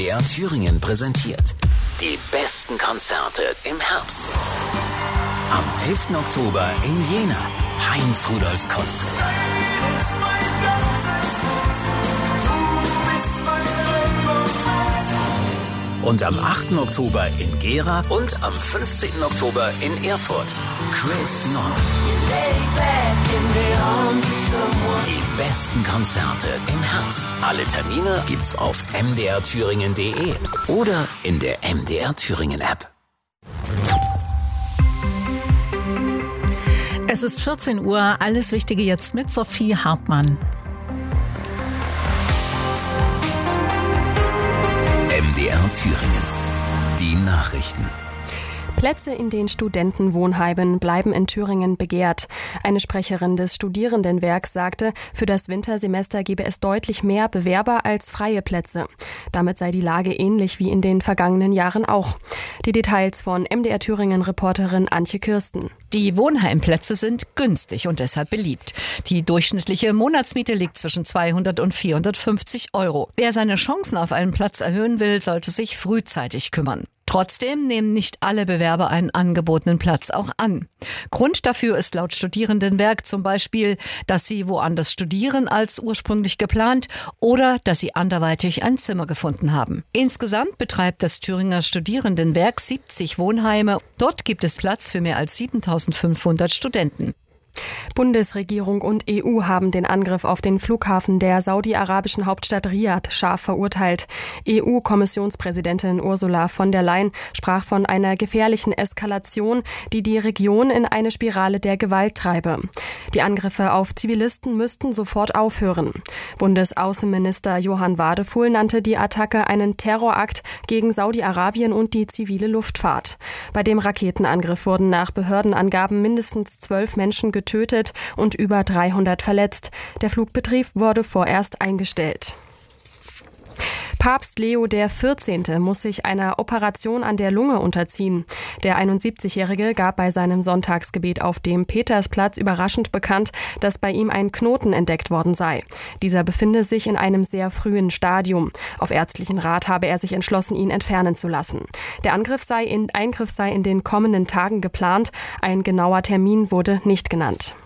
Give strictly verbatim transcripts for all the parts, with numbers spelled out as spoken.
D R Thüringen präsentiert die besten Konzerte im Herbst. Am elften Oktober in Jena, Heinz-Rudolf Konzert. Und am achten Oktober in Gera und am fünfzehnten Oktober in Erfurt, Chris Norman. Die besten Konzerte im Herbst. Alle Termine gibt's auf m d r thüringen punkt d e oder in der M D R Thüringen App. Es ist vierzehn Uhr, alles Wichtige jetzt mit Sophie Hartmann. M D R Thüringen. Die Nachrichten. Plätze in den Studentenwohnheimen bleiben in Thüringen begehrt. Eine Sprecherin des Studierendenwerks sagte, für das Wintersemester gebe es deutlich mehr Bewerber als freie Plätze. Damit sei die Lage ähnlich wie in den vergangenen Jahren auch. Die Details von M D R Thüringen-Reporterin Antje Kirsten. Die Wohnheimplätze sind günstig und deshalb beliebt. Die durchschnittliche Monatsmiete liegt zwischen zweihundert und vierhundertfünfzig Euro. Wer seine Chancen auf einen Platz erhöhen will, sollte sich frühzeitig kümmern. Trotzdem nehmen nicht alle Bewerber einen angebotenen Platz auch an. Grund dafür ist laut Studierendenwerk zum Beispiel, dass sie woanders studieren als ursprünglich geplant oder dass sie anderweitig ein Zimmer gefunden haben. Insgesamt betreibt das Thüringer Studierendenwerk siebzig Wohnheime. Dort gibt es Platz für mehr als siebentausendfünfhundert Studenten. Bundesregierung und E U haben den Angriff auf den Flughafen der saudi-arabischen Hauptstadt Riad scharf verurteilt. E U-Kommissionspräsidentin Ursula von der Leyen sprach von einer gefährlichen Eskalation, die die Region in eine Spirale der Gewalt treibe. Die Angriffe auf Zivilisten müssten sofort aufhören. Bundesaußenminister Johann Wadefuhl nannte die Attacke einen Terrorakt gegen Saudi-Arabien und die zivile Luftfahrt. Bei dem Raketenangriff wurden nach Behördenangaben mindestens zwölf Menschen getötet. getötet und über dreihundert verletzt. Der Flugbetrieb wurde vorerst eingestellt. Papst Leo der vierzehnte muss sich einer Operation an der Lunge unterziehen. Der einundsiebzigjährige gab bei seinem Sonntagsgebet auf dem Petersplatz überraschend bekannt, dass bei ihm ein Knoten entdeckt worden sei. Dieser befinde sich in einem sehr frühen Stadium. Auf ärztlichen Rat habe er sich entschlossen, ihn entfernen zu lassen. Der Angriff sei in, Eingriff sei in den kommenden Tagen geplant. Ein genauer Termin wurde nicht genannt.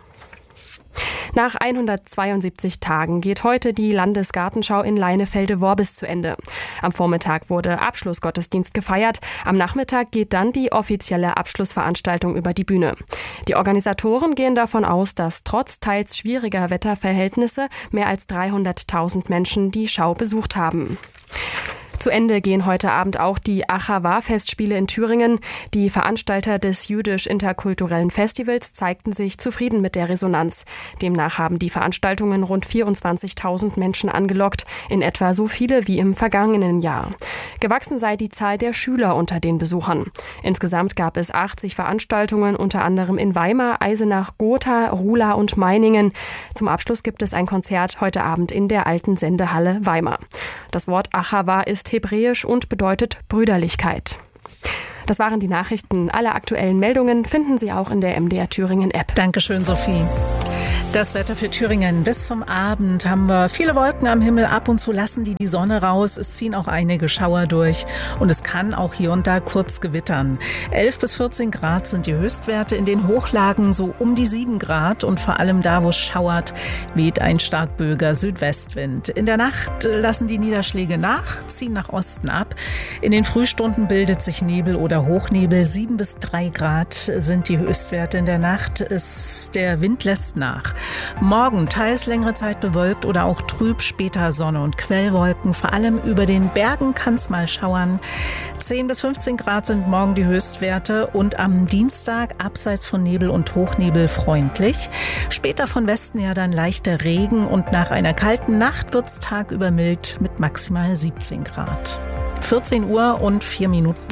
Nach hundertzweiundsiebzig Tagen geht heute die Landesgartenschau in Leinefelde-Worbis zu Ende. Am Vormittag wurde Abschlussgottesdienst gefeiert. Am Nachmittag geht dann die offizielle Abschlussveranstaltung über die Bühne. Die Organisatoren gehen davon aus, dass trotz teils schwieriger Wetterverhältnisse mehr als dreihunderttausend Menschen die Schau besucht haben. Zu Ende gehen heute Abend auch die Achawa-Festspiele in Thüringen. Die Veranstalter des jüdisch-interkulturellen Festivals zeigten sich zufrieden mit der Resonanz. Demnach haben die Veranstaltungen rund vierundzwanzigtausend Menschen angelockt, in etwa so viele wie im vergangenen Jahr. Gewachsen sei die Zahl der Schüler unter den Besuchern. Insgesamt gab es achtzig Veranstaltungen, unter anderem in Weimar, Eisenach, Gotha, Ruhla und Meiningen. Zum Abschluss gibt es ein Konzert heute Abend in der alten Sendehalle Weimar. Das Wort Achawa ist hebräisch und bedeutet Brüderlichkeit. Das waren die Nachrichten. Alle aktuellen Meldungen finden Sie auch in der M D R Thüringen App. Dankeschön, Sophie. Das Wetter für Thüringen. Bis zum Abend haben wir viele Wolken am Himmel. Ab und zu lassen die die Sonne raus. Es ziehen auch einige Schauer durch. Und es kann auch hier und da kurz gewittern. elf bis vierzehn Grad sind die Höchstwerte. In den Hochlagen so um die sieben Grad. Und vor allem da, wo es schauert, weht ein stark böiger Südwestwind. In der Nacht lassen die Niederschläge nach, ziehen nach Osten ab. In den Frühstunden bildet sich Nebel oder Hochnebel. sieben bis drei Grad sind die Höchstwerte in der Nacht. Es, der Wind lässt nach. Morgen teils längere Zeit bewölkt oder auch trüb, später Sonne und Quellwolken. Vor allem über den Bergen kann es mal schauern. zehn bis fünfzehn Grad sind morgen die Höchstwerte und am Dienstag abseits von Nebel und Hochnebel freundlich. Später von Westen her dann leichter Regen und nach einer kalten Nacht wird es tagüber mild mit maximal siebzehn Grad. vierzehn Uhr und vier Minuten.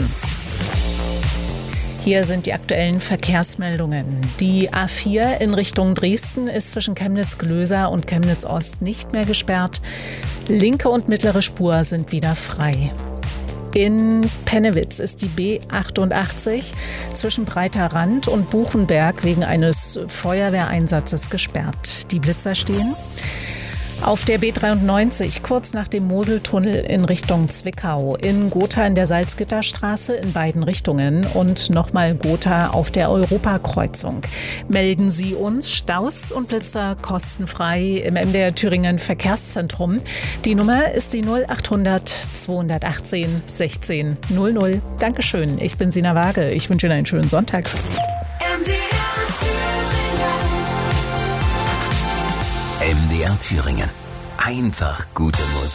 Hier sind die aktuellen Verkehrsmeldungen. Die A vier in Richtung Dresden ist zwischen Chemnitz-Glöser und Chemnitz-Ost nicht mehr gesperrt. Linke und mittlere Spur sind wieder frei. In Pennewitz ist die B achtundachtzig zwischen Breiter Rand und Buchenberg wegen eines Feuerwehreinsatzes gesperrt. Die Blitzer stehen. Auf der B dreiundneunzig, kurz nach dem Moseltunnel in Richtung Zwickau, in Gotha in der Salzgitterstraße in beiden Richtungen und nochmal Gotha auf der Europakreuzung. Melden Sie uns Staus und Blitzer kostenfrei im M D R Thüringen Verkehrszentrum. Die Nummer ist die null achthundert zweihundertachtzehn sechzehn null null. Dankeschön, ich bin Sina Waage. Ich wünsche Ihnen einen schönen Sonntag. M D R Thüringen. Einfach gute Musik.